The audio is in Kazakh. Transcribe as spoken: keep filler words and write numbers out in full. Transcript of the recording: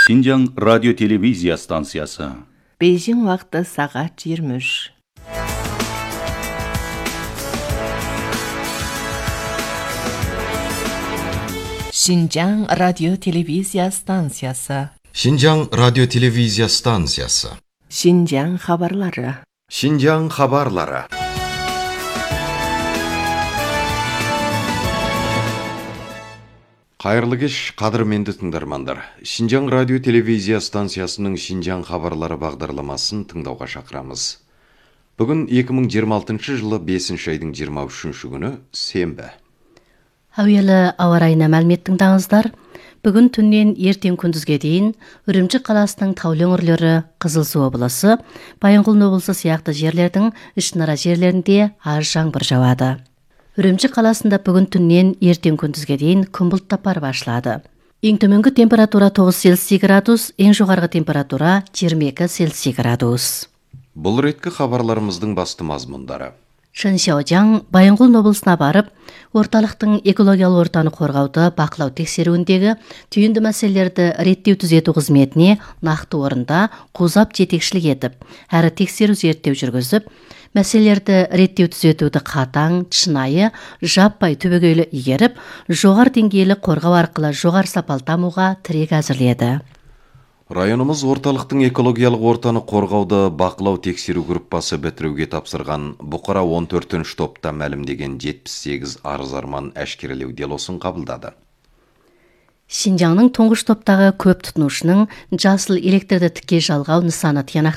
Шинжаң радио телевизия станциясы. Бейжің уақыты сағат жиырма үш. Шинжаң радио телевизия станциясы. Шинжаң радио телевизия станциясы. Шинжаң хабарлары. Шинжаң хабарлары. Қайырлы кеш, қадірменді тыңдармандар. Шинжаң радио телевизия станциясының Шинжаң хабарлары бағдарламасын тыңдауға шақырамыз. Бүгін екі мың жиырма алтыншы жылы бесінші айдың жиырма үшінші күні сенбі. Әуелі ауа райына мәлімет тыңдаңыздар. Бүгін түннен ертең күндізге дейін Үрімші қаласының таулы өңірлері, Қызылсу облысы, Байынқұлын облысы сияқты жерлердің ішінара жерлерінде аз жаңбыр жауады. Үрімші қаласында бүгін түннен ертең күндізге дейін күн бұлттап ашылады. Ең төменгі температура тоғыз Цельсий градус, ең жоғарғы температура жиырма екі Цельсий градус. Бұл реткі хабарларымыздың басты мазмұндары. Шын Шаожаң Байынқұлын облысына барып, орталықтың экологиялық ортаны қорғауды бақылау тексеруіндегі түйінді мәселелерді реттеу түзету қызметіне нақты орында қозап жетекшілік етіп, әрі тексеру зерттеу жүргізіп, мәселелерді реттеу түзетуді қатаң, шынайы, жаппай түбегейлі игеріп, жоғар деңгейлі қорғау арқылы жоғар сапалы дамуға тірек әзірледі. Районымыз орталықтың экологиялық ортаны қорғауды бақылау тексеру группасы бітіруге тапсырған бұқара он төртінші топта мәлімдеген жетпіс сегіз арыз арман әшкерелеу делосын қабылдады. Шинжаңның тұңғыш топтағы көп тұтынушының жасыл электрді тіке жалғау нысаны тиянақ